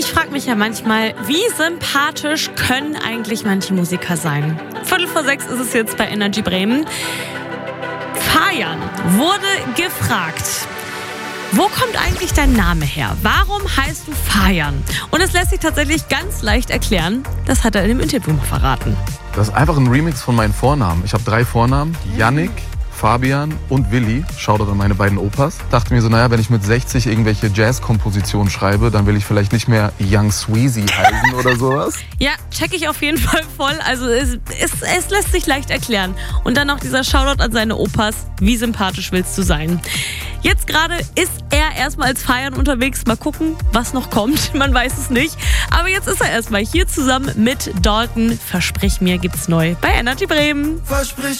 Ich frage mich ja manchmal, wie sympathisch können eigentlich manche Musiker sein? 5:45 ist es jetzt bei Energy Bremen. Fajan wurde gefragt: Wo kommt eigentlich dein Name her? Warum heißt du Fajan? Und es lässt sich tatsächlich ganz leicht erklären. Das hat er in dem Interview mal verraten. Das ist einfach ein Remix von meinen Vornamen. Ich habe 3 Vornamen: Yannick, Fabian und Willi. Shoutout an meine beiden Opas. Dachte mir so, naja, wenn ich mit 60 irgendwelche Jazz-Kompositionen schreibe, dann will ich vielleicht nicht mehr Young Sweezy heißen oder sowas. Ja, check ich auf jeden Fall voll. Also es lässt sich leicht erklären. Und dann noch dieser Shoutout an seine Opas. Wie sympathisch willst du sein? Jetzt gerade ist er erstmal als Fajan unterwegs. Mal gucken, was noch kommt. Man weiß es nicht. Aber jetzt ist er erstmal hier zusammen mit Dalton. Versprich mir, gibt's neu bei Energy Bremen. Versprich